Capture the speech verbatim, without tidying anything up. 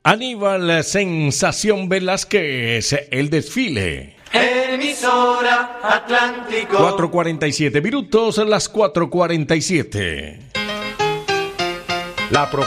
Aníbal Sensación Velázquez, el desfile. Emisora Atlántico. cuatro cuarenta y siete minutos, las cuatro cuarenta y siete. La